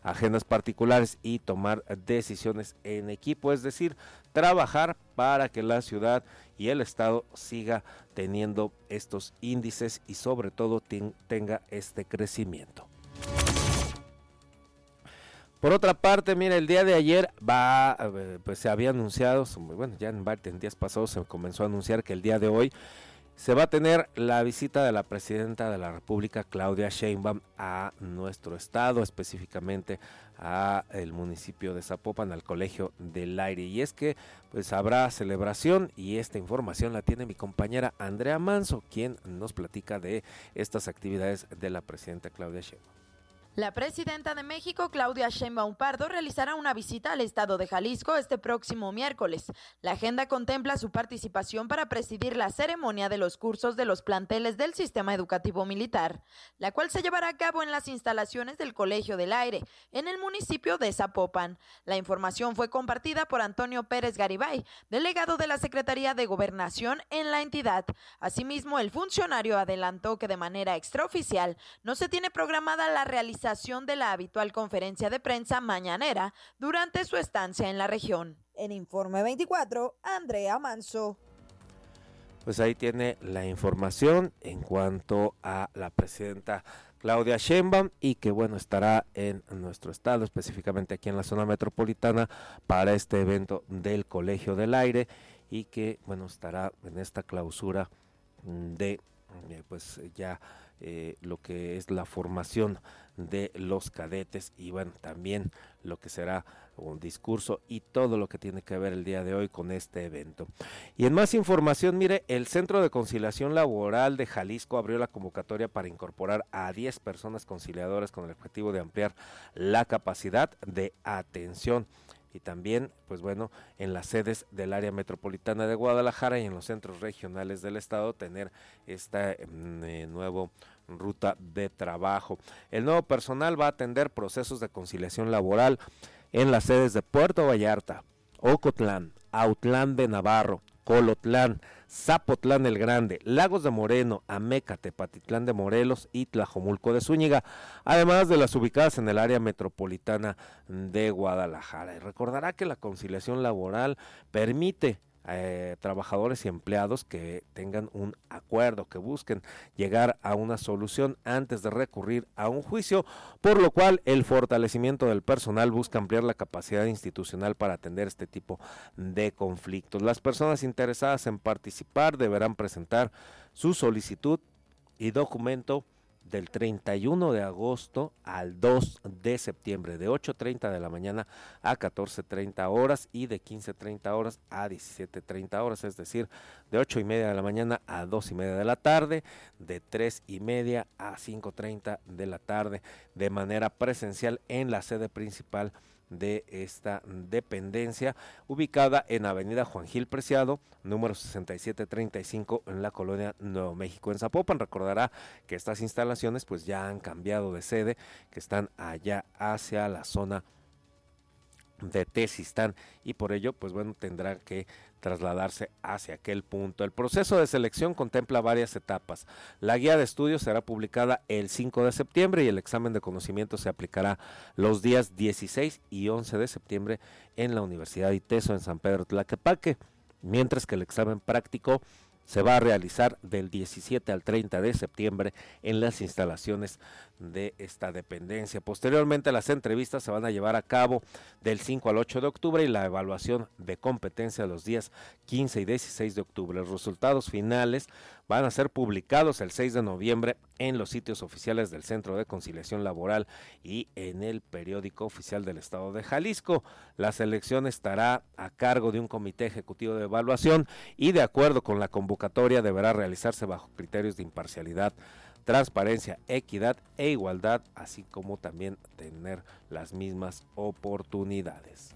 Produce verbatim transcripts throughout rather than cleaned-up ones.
agendas particulares y tomar decisiones en equipo, es decir, trabajar para que la ciudad y el estado siga teniendo estos índices y sobre todo ten, tenga este crecimiento. Por otra parte, mira, el día de ayer va, pues se había anunciado, bueno, ya en varios días pasados se comenzó a anunciar que el día de hoy se va a tener la visita de la presidenta de la República, Claudia Sheinbaum, a nuestro estado, específicamente a el municipio de Zapopan, al Colegio del Aire. Y es que pues habrá celebración y esta información la tiene mi compañera Andrea Manso, quien nos platica de estas actividades de la presidenta Claudia Sheinbaum. La presidenta de México, Claudia Sheinbaum Pardo, realizará una visita al estado de Jalisco este próximo miércoles. La agenda contempla su participación para presidir la ceremonia de los cursos de los planteles del Sistema Educativo Militar, la cual se llevará a cabo en las instalaciones del Colegio del Aire, en el municipio de Zapopan. La información fue compartida por Antonio Pérez Garibay, delegado de la Secretaría de Gobernación en la entidad. Asimismo, el funcionario adelantó que de manera extraoficial no se tiene programada la realización de la habitual conferencia de prensa mañanera durante su estancia en la región. En Informe veinticuatro, Andrea Manso. Pues ahí tiene la información en cuanto a la presidenta Claudia Sheinbaum y que bueno, estará en nuestro estado, específicamente aquí en la zona metropolitana para este evento del Colegio del Aire y que bueno, estará en esta clausura de eh, pues ya eh, lo que es la formación de los cadetes y bueno, también lo que será un discurso y todo lo que tiene que ver el día de hoy con este evento. Y en más información, mire, el Centro de Conciliación Laboral de Jalisco abrió la convocatoria para incorporar a diez personas conciliadoras con el objetivo de ampliar la capacidad de atención. Y también, pues bueno, en las sedes del área metropolitana de Guadalajara y en los centros regionales del estado tener esta eh, nuevo ruta de trabajo. El nuevo personal va a atender procesos de conciliación laboral en las sedes de Puerto Vallarta, Ocotlán, Autlán de Navarro, Colotlán, Zapotlán el Grande, Lagos de Moreno, Ameca, Tepatitlán de Morelos y Tlajomulco de Zúñiga, además de las ubicadas en el área metropolitana de Guadalajara. Y recordará que la conciliación laboral permite Eh, trabajadores y empleados que tengan un acuerdo, que busquen llegar a una solución antes de recurrir a un juicio, por lo cual el fortalecimiento del personal busca ampliar la capacidad institucional para atender este tipo de conflictos. Las personas interesadas en participar deberán presentar su solicitud y documento del treinta y uno de agosto al dos de septiembre, de ocho treinta de la mañana a catorce treinta horas y de quince treinta horas a diecisiete treinta horas, es decir, de ocho y media de la mañana a dos y media de la tarde, de tres y media a cinco treinta de la tarde, de manera presencial en la sede principal de esta dependencia, ubicada en Avenida Juan Gil Preciado, número sesenta y siete treinta y cinco, en la colonia Nuevo México, en Zapopan. Recordará que estas instalaciones pues ya han cambiado de sede, que están allá hacia la zona de Tezistán y por ello pues bueno, tendrá que trasladarse hacia aquel punto. El proceso de selección contempla varias etapas. La guía de estudios será publicada el cinco de septiembre y el examen de conocimiento se aplicará los días dieciséis y once de septiembre en la Universidad ITESO en San Pedro Tlaquepaque, mientras que el examen práctico se va a realizar del diecisiete al treinta de septiembre en las instalaciones de esta dependencia. Posteriormente, las entrevistas se van a llevar a cabo del cinco al ocho de octubre y la evaluación de competencia los días quince y dieciséis de octubre. Los resultados finales van a ser publicados el seis de noviembre en los sitios oficiales del Centro de Conciliación Laboral y en el periódico oficial del Estado de Jalisco. La selección estará a cargo de un comité ejecutivo de evaluación y de acuerdo con la convocatoria deberá realizarse bajo criterios de imparcialidad, transparencia, equidad e igualdad, así como también tener las mismas oportunidades.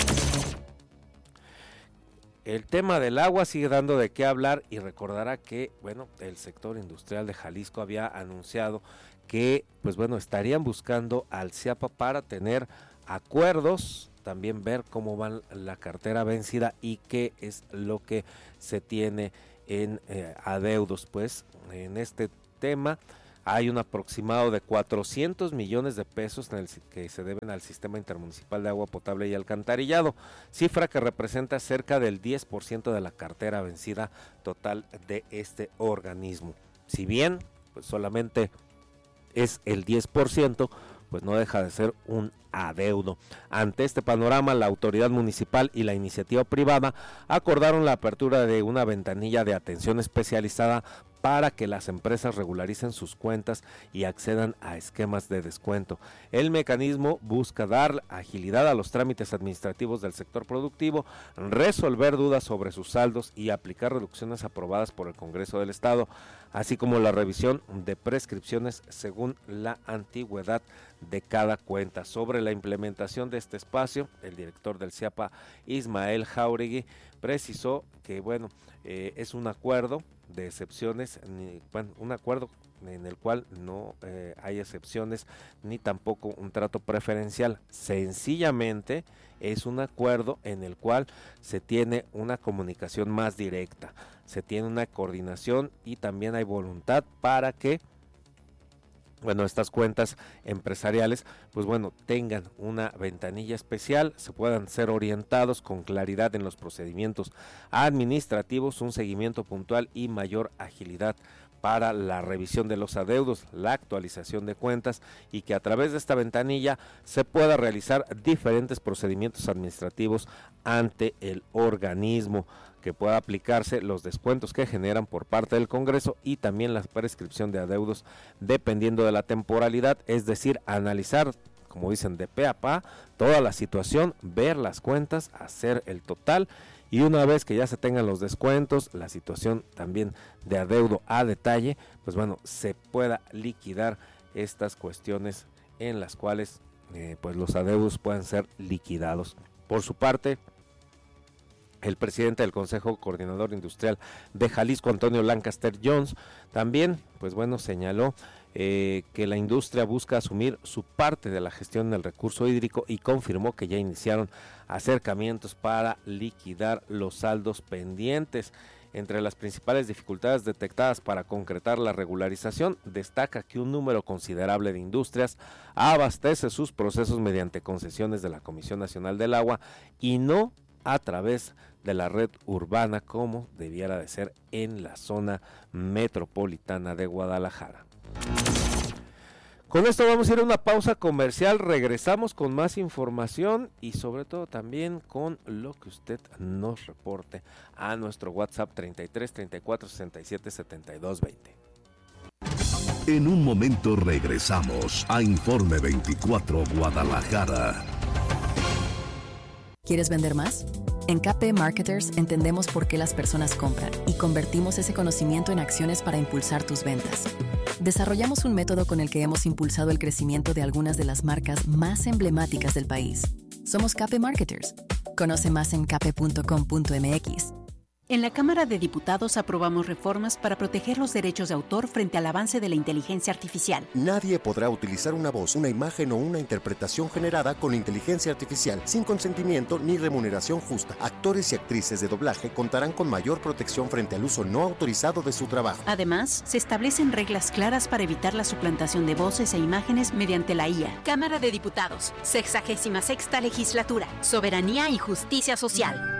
El tema del agua sigue dando de qué hablar y recordará que, bueno, el sector industrial de Jalisco había anunciado que, pues bueno, estarían buscando al CIAPA para tener acuerdos, también ver cómo va la cartera vencida y qué es lo que se tiene en eh, adeudos, pues, en este tema, hay un aproximado de cuatrocientos millones de pesos en el que se deben al Sistema Intermunicipal de Agua Potable y Alcantarillado, cifra que representa cerca del diez por ciento de la cartera vencida total de este organismo. Si bien pues solamente es el diez por ciento, pues no deja de ser un adeudo. Ante este panorama, la autoridad municipal y la iniciativa privada acordaron la apertura de una ventanilla de atención especializada para que las empresas regularicen sus cuentas y accedan a esquemas de descuento. El mecanismo busca dar agilidad a los trámites administrativos del sector productivo, resolver dudas sobre sus saldos y aplicar reducciones aprobadas por el Congreso del Estado, así como la revisión de prescripciones según la antigüedad de cada cuenta. Sobre la implementación de este espacio, el director del CIAPA, Ismael Jauregui, precisó que bueno, eh, es un acuerdo de excepciones, ni, bueno, un acuerdo en el cual no eh, hay excepciones ni tampoco un trato preferencial. Sencillamente es un acuerdo en el cual se tiene una comunicación más directa, se tiene una coordinación y también hay voluntad para que bueno, estas cuentas empresariales, pues bueno, tengan una ventanilla especial, se puedan ser orientados con claridad en los procedimientos administrativos, un seguimiento puntual y mayor agilidad para la revisión de los adeudos, la actualización de cuentas y que a través de esta ventanilla se pueda realizar diferentes procedimientos administrativos ante el organismo, que pueda aplicarse los descuentos que generan por parte del Congreso y también la prescripción de adeudos dependiendo de la temporalidad, es decir, analizar, como dicen, de pe a pa toda la situación, ver las cuentas, hacer el total y una vez que ya se tengan los descuentos, la situación también de adeudo a detalle, pues bueno, se pueda liquidar estas cuestiones en las cuales eh, pues los adeudos puedan ser liquidados. Por su parte, el presidente del Consejo Coordinador Industrial de Jalisco, Antonio Lancaster Jones, también, pues bueno, señaló eh, que la industria busca asumir su parte de la gestión del recurso hídrico y confirmó que ya iniciaron acercamientos para liquidar los saldos pendientes. Entre las principales dificultades detectadas para concretar la regularización, destaca que un número considerable de industrias abastece sus procesos mediante concesiones de la Comisión Nacional del Agua y no a través de la red urbana como debiera de ser en la zona metropolitana de Guadalajara. Con esto vamos a ir a una pausa comercial, regresamos con más información y sobre todo también con lo que usted nos reporte a nuestro WhatsApp treinta y tres, treinta y cuatro, sesenta y siete, setenta y dos, veinte. En un momento regresamos a Informe veinticuatro Guadalajara. ¿Quieres vender más? En K P Marketers entendemos por qué las personas compran y convertimos ese conocimiento en acciones para impulsar tus ventas. Desarrollamos un método con el que hemos impulsado el crecimiento de algunas de las marcas más emblemáticas del país. Somos K P Marketers. Conoce más en k p punto com punto m x. En la Cámara de Diputados aprobamos reformas para proteger los derechos de autor frente al avance de la inteligencia artificial. Nadie podrá utilizar una voz, una imagen o una interpretación generada con inteligencia artificial sin consentimiento ni remuneración justa. Actores y actrices de doblaje contarán con mayor protección frente al uso no autorizado de su trabajo. Además, se establecen reglas claras para evitar la suplantación de voces e imágenes mediante la I A. Cámara de Diputados, sexagésima sexta legislatura, soberanía y justicia social.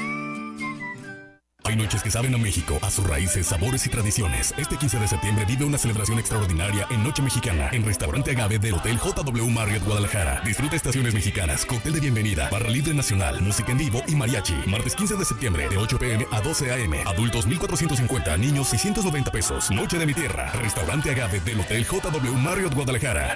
Hay noches que saben a México, a sus raíces, sabores y tradiciones. Este quince de septiembre vive una celebración extraordinaria en Noche Mexicana, en Restaurante Agave del Hotel J W Marriott Guadalajara. Disfruta estaciones mexicanas, cóctel de bienvenida, barra libre nacional, música en vivo y mariachi. Martes quince de septiembre, de ocho pe eme a doce a eme. Adultos mil cuatrocientos cincuenta, niños seiscientos noventa pesos. Noche de mi tierra. Restaurante Agave del Hotel J W Marriott Guadalajara.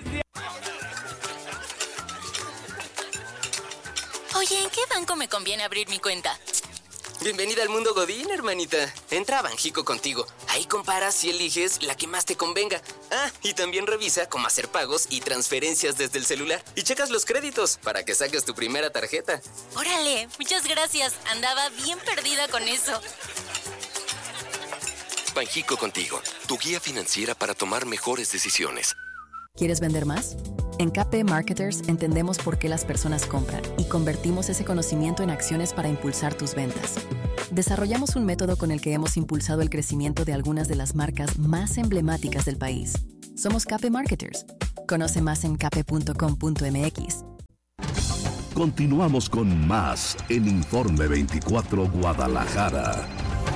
Oye, ¿en qué banco me conviene abrir mi cuenta? Bienvenida al mundo Godín, hermanita. Entra a Banjico Contigo. Ahí comparas y eliges la que más te convenga. Ah, y también revisa cómo hacer pagos y transferencias desde el celular. Y checas los créditos para que saques tu primera tarjeta. Órale, muchas gracias. Andaba bien perdida con eso. Banjico Contigo, tu guía financiera para tomar mejores decisiones. ¿Quieres vender más? En K P Marketers entendemos por qué las personas compran y convertimos ese conocimiento en acciones para impulsar tus ventas. Desarrollamos un método con el que hemos impulsado el crecimiento de algunas de las marcas más emblemáticas del país. Somos Cape Marketers. Conoce más en cape punto com punto m x. Continuamos con más en Informe veinticuatro Guadalajara.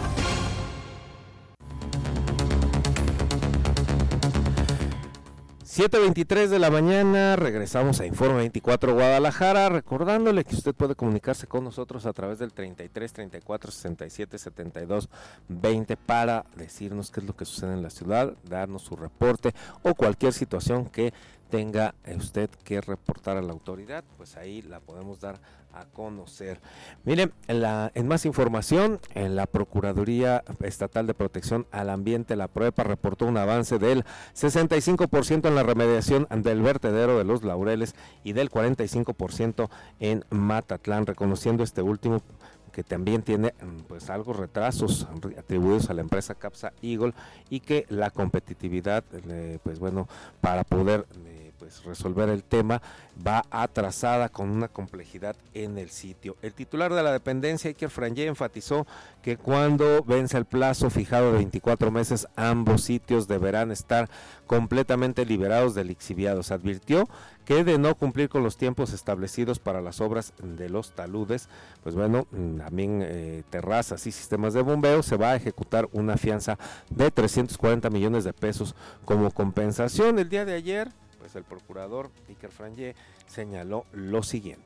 siete veintitrés de la mañana, regresamos a Informe veinticuatro Guadalajara, recordándole que usted puede comunicarse con nosotros a través del treinta y tres, treinta y cuatro, sesenta y siete, setenta y dos, veinte para decirnos qué es lo que sucede en la ciudad, darnos su reporte o cualquier situación que tenga usted que reportar a la autoridad, pues ahí la podemos dar a conocer. Miren, en, la, en más información, en la Procuraduría Estatal de Protección al Ambiente, la PROEPA, reportó un avance del sesenta y cinco por ciento en la remediación del vertedero de Los Laureles y del cuarenta y cinco por ciento en Matatlán, reconociendo este último que también tiene pues algo retrasos atribuidos a la empresa Capsa Eagle y que la competitividad eh, pues bueno para poder eh, pues resolver el tema va atrasada con una complejidad en el sitio. El titular de la dependencia, Iker Frangé, enfatizó que cuando vence el plazo fijado de veinticuatro meses, ambos sitios deberán estar completamente liberados de lixiviados. Advirtió que de no cumplir con los tiempos establecidos para las obras de los taludes, pues bueno, también eh, terrazas y sistemas de bombeo, se va a ejecutar una fianza de trescientos cuarenta millones de pesos como compensación. El día de ayer, pues el procurador Iker Frangé señaló lo siguiente.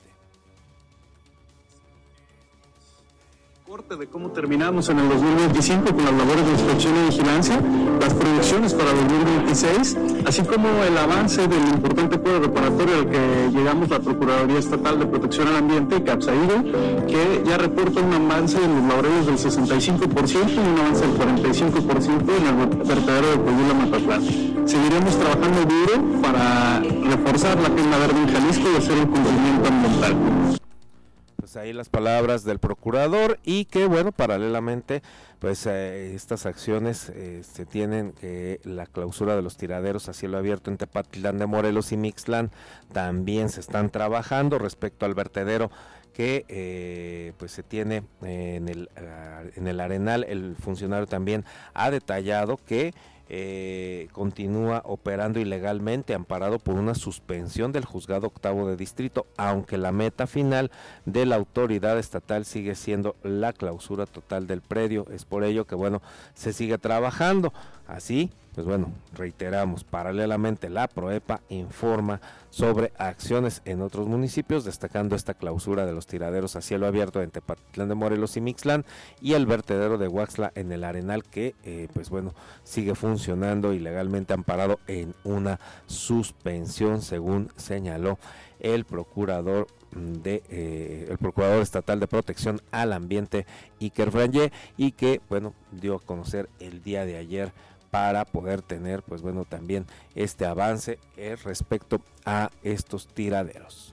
De cómo terminamos en el dos mil veinticinco con las labores de inspección y vigilancia, las proyecciones para dos mil veintiséis, así como el avance del importante acuerdo reparatorio al que llegamos la Procuraduría Estatal de Protección al Ambiente, Capsa Eagle, que ya reporta un avance en los laureles del sesenta y cinco por ciento y un avance del cuarenta y cinco por ciento en el vertedero de Coahuila Matatlán. Seguiremos trabajando duro para reforzar la agenda verde en Jalisco y hacer el cumplimiento ambiental. Pues ahí las palabras del procurador y que bueno, paralelamente pues eh, estas acciones eh, se tienen que eh, la clausura de los tiraderos a cielo abierto en Tepatitlán de Morelos y Mixtlán también se están trabajando. Respecto al vertedero que eh, pues se tiene eh, en el uh, en el Arenal, el funcionario también ha detallado que Eh, continúa operando ilegalmente, amparado por una suspensión del juzgado octavo de distrito, aunque la meta final de la autoridad estatal sigue siendo la clausura total del predio. Es por ello que bueno, se sigue trabajando. Así, pues bueno, reiteramos, paralelamente la PROEPA informa sobre acciones en otros municipios, destacando esta clausura de los tiraderos a cielo abierto en Tepatitlán de Morelos y Mixtlán y el vertedero de Huaxla en el Arenal, que eh, pues bueno, sigue funcionando ilegalmente amparado en una suspensión, según señaló el procurador de eh, el procurador estatal de protección al ambiente, Iker Frangé, y que bueno, dio a conocer el día de ayer para poder tener pues bueno también este avance eh, respecto a estos tiraderos.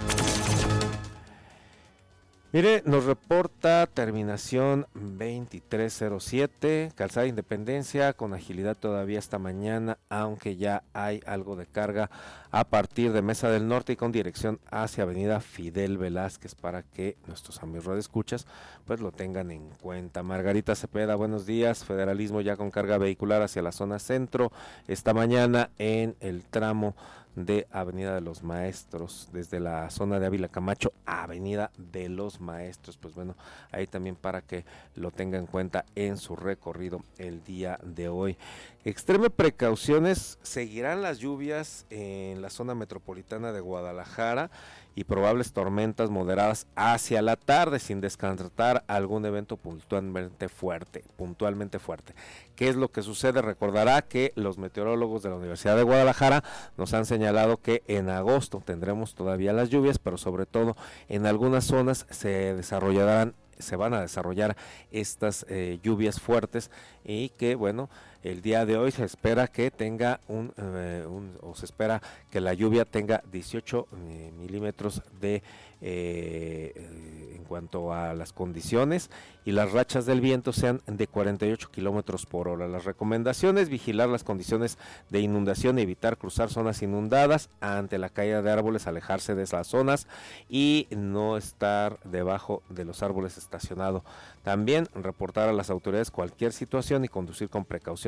Mire, nos reporta terminación veintitrés cero siete, Calzada Independencia, con agilidad todavía esta mañana, aunque ya hay algo de carga a partir de Mesa del Norte y con dirección hacia Avenida Fidel Velázquez, para que nuestros amigos radioescuchas pues lo tengan en cuenta. Margarita Cepeda, buenos días. Federalismo ya con carga vehicular hacia la zona centro esta mañana en el tramo de Avenida de los Maestros, desde la zona de Ávila Camacho a Avenida de los Maestros. Pues bueno, ahí también para que lo tenga en cuenta en su recorrido el día de hoy. Extreme precauciones, seguirán las lluvias en la zona metropolitana de Guadalajara y probables tormentas moderadas hacia la tarde, sin descartar algún evento puntualmente fuerte, puntualmente fuerte. ¿Qué es lo que sucede? Recordará que los meteorólogos de la Universidad de Guadalajara nos han señalado que en agosto tendremos todavía las lluvias, pero sobre todo en algunas zonas se desarrollarán se van a desarrollar estas eh, lluvias fuertes y que bueno, el día de hoy se espera que tenga un, eh, un o se espera que la lluvia tenga dieciocho eh, milímetros de eh, eh, en cuanto a las condiciones, y las rachas del viento sean de cuarenta y ocho kilómetros por hora. Las recomendaciones: vigilar las condiciones de inundación, evitar cruzar zonas inundadas, ante la caída de árboles alejarse de esas zonas y no estar debajo de los árboles estacionado. También reportar a las autoridades cualquier situación y conducir con precaución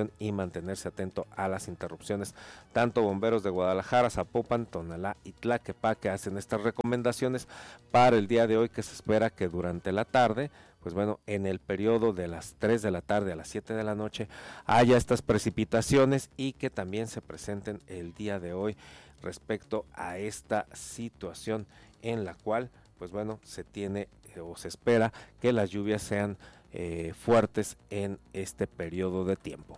circulación y mantenerse atento a las interrupciones. Tanto bomberos de Guadalajara, Zapopan, Tonalá y Tlaquepaque hacen estas recomendaciones para el día de hoy, que se espera que durante la tarde, pues bueno, en el periodo de las tres de la tarde a las siete de la noche haya estas precipitaciones y que también se presenten el día de hoy respecto a esta situación en la cual, pues bueno, se tiene eh, o se espera que las lluvias sean eh, fuertes en este periodo de tiempo.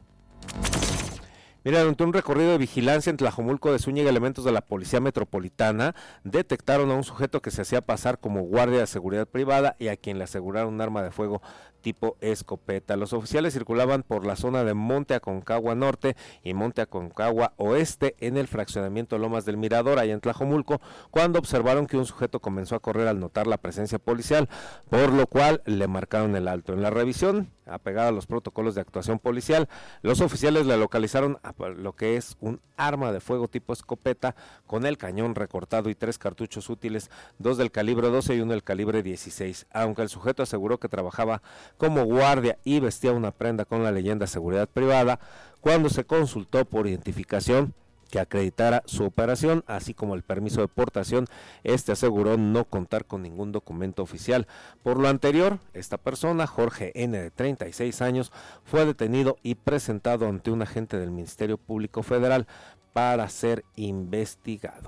Mira, durante un recorrido de vigilancia en Tlajomulco de Zúñiga, elementos de la Policía Metropolitana detectaron a un sujeto que se hacía pasar como guardia de seguridad privada y a quien le aseguraron un arma de fuego tipo escopeta. Los oficiales circulaban por la zona de Monte Aconcagua Norte y Monte Aconcagua Oeste en el fraccionamiento Lomas del Mirador, allá en Tlajomulco, cuando observaron que un sujeto comenzó a correr al notar la presencia policial, por lo cual le marcaron el alto. En la revisión, apegada a los protocolos de actuación policial, los oficiales le localizaron a lo que es un arma de fuego tipo escopeta con el cañón recortado y tres cartuchos útiles, dos del calibre doce y uno del calibre dieciséis. Aunque el sujeto aseguró que trabajaba como guardia y vestía una prenda con la leyenda seguridad privada, cuando se consultó por identificación que acreditara su operación, así como el permiso de portación, este aseguró no contar con ningún documento oficial. Por lo anterior, esta persona, Jorge N., de treinta y seis años, fue detenido y presentado ante un agente del Ministerio Público Federal para ser investigado.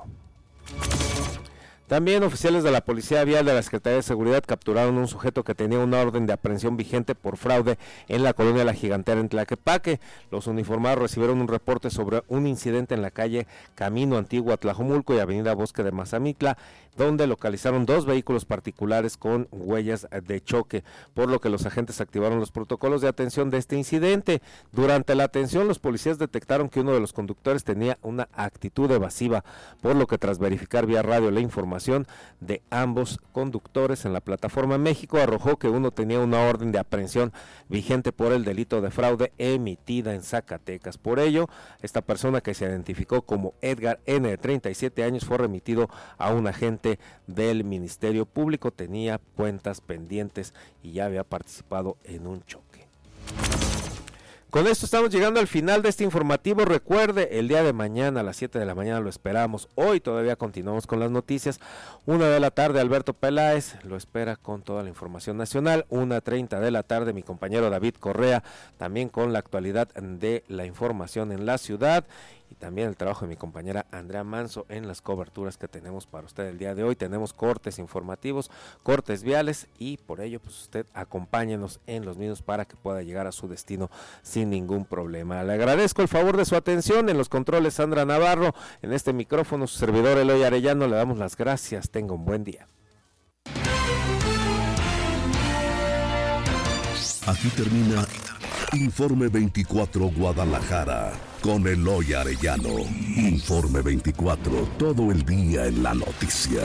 También oficiales de la Policía Vial de la Secretaría de Seguridad capturaron a un sujeto que tenía una orden de aprehensión vigente por fraude en la colonia La Gigantera en Tlaquepaque. Los uniformados recibieron un reporte sobre un incidente en la calle Camino Antiguo a Tlajomulco y avenida Bosque de Mazamitla, donde localizaron dos vehículos particulares con huellas de choque, por lo que los agentes activaron los protocolos de atención de este incidente. Durante la atención, los policías detectaron que uno de los conductores tenía una actitud evasiva, por lo que tras verificar vía radio la información de ambos conductores en la plataforma México, arrojó que uno tenía una orden de aprehensión vigente por el delito de fraude emitida en Zacatecas. Por ello, esta persona, que se identificó como Edgar N., de treinta y siete años, fue remitido a un agente del Ministerio Público. Tenía cuentas pendientes y ya había participado en un choque. Con esto estamos llegando al final de este informativo. Recuerde, el día de mañana a las siete de la mañana lo esperamos. Hoy todavía continuamos con las noticias. Una de la tarde Alberto Peláez lo espera con toda la información nacional. Una treinta de la tarde mi compañero David Correa, también con la actualidad de la información en la ciudad. Y también el trabajo de mi compañera Andrea Manso en las coberturas que tenemos para usted el día de hoy. Tenemos cortes informativos, cortes viales, y por ello pues usted acompáñenos en los mismos para que pueda llegar a su destino sin ningún problema. Le agradezco el favor de su atención. En los controles Sandra Navarro, en este micrófono su servidor Eloy Arellano. Le damos las gracias. Tenga un buen día. Aquí termina Informe veinticuatro Guadalajara con Eloy Arellano. Informe veinticuatro, todo el día en la noticia.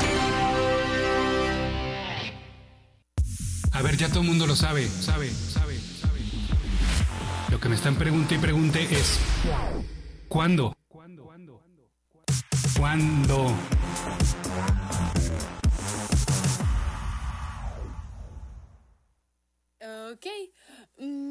A ver, ya todo el mundo lo sabe, sabe, sabe, sabe. Lo que me están pregunte y pregunte es ¿cuándo? ¿Cuándo? ¿Cuándo? ¿Cuándo?